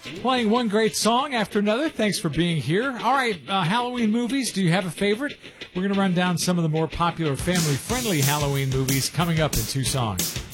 Playing one great song after another. Thanks for being here. All right, Halloween movies. Do you have a favorite? We're going to run down some of the more popular family-friendly Halloween movies coming up in 2 songs.